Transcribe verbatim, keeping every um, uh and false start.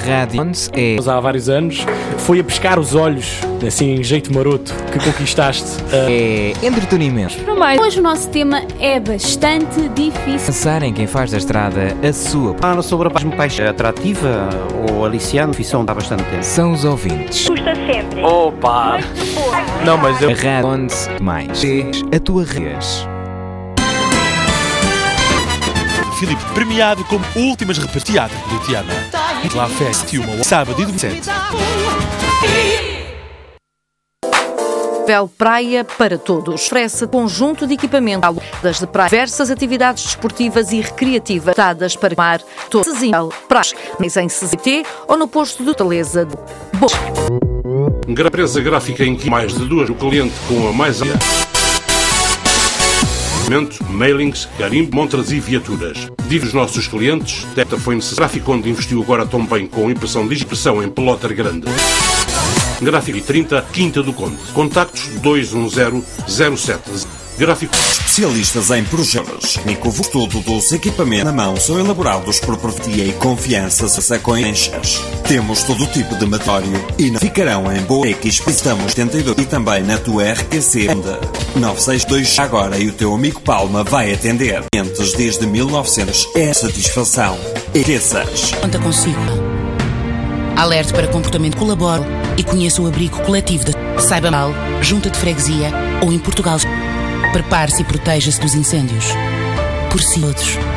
rádio é... Há vários anos, foi a pescar os olhos, assim, em jeito maroto, que conquistaste. Uh... É entretenimento. Hoje o nosso tema é bastante difícil. Pensar em quem faz da estrada a sua... Fala sobre a paixão atrativa ou aliciante, ficção dá bastante tempo. São os ouvintes. Custa sempre. Opa! Não, mas eu... A rádio onde mais é a tua rede. Filipe, premiado como últimas repartidas do Tiana. La Fest, uma sábado e domingo. Bel Praia para Todos. Oferece conjunto de equipamento das de praia, diversas atividades desportivas e recreativas dadas para mar todas em praia, mas em C Z T ou no posto de Fortaleza do Bo. Empresa gráfica em que mais de duas o cliente com a mais alta. Mailings, carimbo, montras e viaturas. Diz os nossos clientes, Teta foi nesse gráfico onde investiu agora também com impressão de impressão em plotter grande. Gráfico trinta, Quinta do Conde. Contactos dois um zero zero sete. Gráfico. Especialistas em projetos. O estudo dos equipamentos na mão são elaborados por profetia e confiança sacões. Temos todo tipo de matório e não ficarão em boa equipe. Estamos setenta e dois e também na tua R Q C nove seis dois agora e o teu amigo Palma vai atender. Clientes desde mil e novecentos é satisfação. Esqueças. Conta consigo. Alerte para comportamento colabore e conheça o abrigo coletivo de Saiba Mal, Junta de Freguesia ou em Portugal. Prepare-se e proteja-se dos incêndios. Por si todos.